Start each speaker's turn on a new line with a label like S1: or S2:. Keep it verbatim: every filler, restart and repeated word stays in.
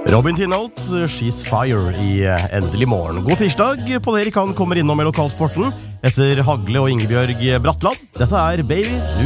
S1: Robin Tinault, She's Fire i Endelig morgen. God tirsdag, Paul Erik han kommer innom med lokalsporten etter Hagle og Ingebjørg Bratland. Dette er Baby.